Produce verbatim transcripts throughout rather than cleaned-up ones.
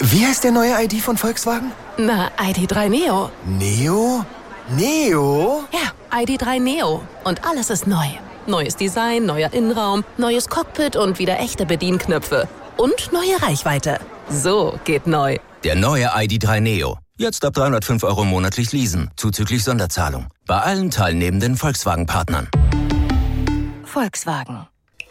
Wie heißt der neue I D von Volkswagen? Na, I D drei Neo. Neo? Neo? Ja, I D drei Neo. Und alles ist neu. Neues Design, neuer Innenraum, neues Cockpit und wieder echte Bedienknöpfe. Und neue Reichweite. So geht neu. Der neue I D drei Neo. Jetzt ab dreihundertfünf Euro monatlich leasen, zuzüglich Sonderzahlung. Bei allen teilnehmenden Volkswagen-Partnern. Volkswagen.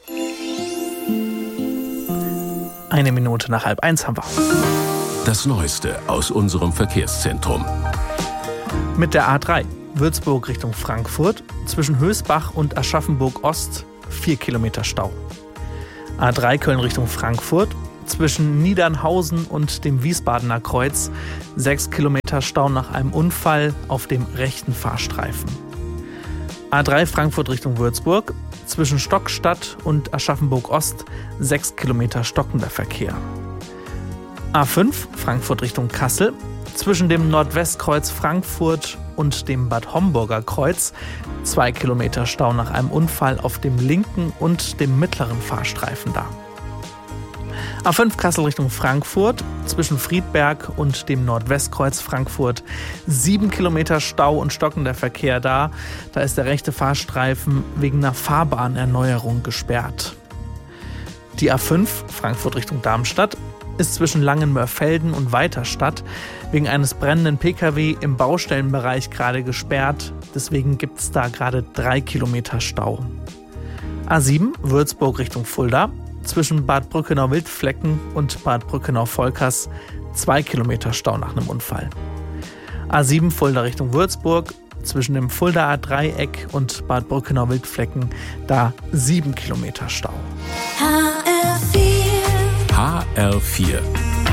Eine Minute nach halb eins haben wir. Das Neueste aus unserem Verkehrszentrum. Mit der A drei Würzburg Richtung Frankfurt zwischen Hösbach und Aschaffenburg Ost vier Kilometer Stau. A drei Köln Richtung Frankfurt zwischen Niedernhausen und dem Wiesbadener Kreuz sechs Kilometer Stau nach einem Unfall auf dem rechten Fahrstreifen. A drei Frankfurt Richtung Würzburg zwischen Stockstadt und Aschaffenburg Ost sechs Kilometer stockender Verkehr. A fünf Frankfurt Richtung Kassel zwischen dem Nordwestkreuz Frankfurt und dem Bad Homburger Kreuz zwei Kilometer Stau nach einem Unfall auf dem linken und dem mittleren Fahrstreifen da. A fünf Kassel Richtung Frankfurt zwischen Friedberg und dem Nordwestkreuz Frankfurt sieben Kilometer Stau und stockender Verkehr da. Da ist der rechte Fahrstreifen wegen einer Fahrbahnerneuerung gesperrt. Die A fünf Frankfurt Richtung Darmstadt ist zwischen Langenmörfelden und Weiterstadt wegen eines brennenden Pkw im Baustellenbereich gerade gesperrt. Deswegen gibt es da gerade drei Kilometer Stau. A sieben Würzburg Richtung Fulda zwischen Bad Brückenau-Wildflecken und Bad Brückenau-Volkers zwei Kilometer Stau nach einem Unfall. A sieben Fulda Richtung Würzburg zwischen dem Fuldaer Dreieck und Bad Brückenau-Wildflecken da sieben Kilometer Stau. H R vier. H R vier.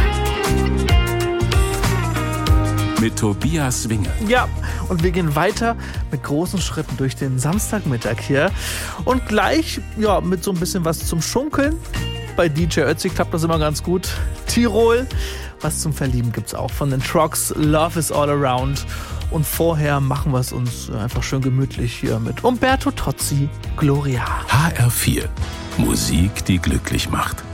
Mit Tobias Winger. Ja, und wir gehen weiter mit großen Schritten durch den Samstagmittag hier. Und gleich, ja, mit so ein bisschen was zum Schunkeln. Bei D J Ötzi klappt das immer ganz gut. Tirol, was zum Verlieben gibt's auch von den Trucks. Love is all around. Und vorher machen wir es uns einfach schön gemütlich hier mit Umberto Tozzi, Gloria. H R vier. Musik, die glücklich macht.